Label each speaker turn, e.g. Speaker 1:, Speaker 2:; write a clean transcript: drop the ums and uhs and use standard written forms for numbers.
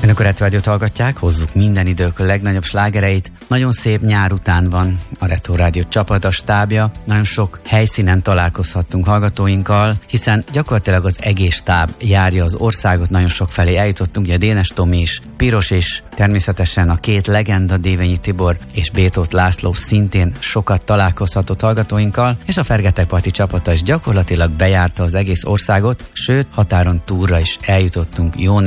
Speaker 1: Önök a Retro Rádiót hallgatják, hozzuk minden idők legnagyobb slágereit. Nagyon szép nyár után van a Retro Rádió csapat, a stábja. Nagyon sok helyszínen találkozhattunk hallgatóinkkal, hiszen gyakorlatilag az egész stáb járja az országot, nagyon sok felé eljutottunk, ugye Dénes Tomi is, Piros is, természetesen a két legenda, Dévényi Tibor és Bétót László szintén sokat találkozhatott hallgatóinkkal, és a Fergetegparti csapata is gyakorlatilag bejárta az egész országot, sőt, határon túlra is eljutottunk jó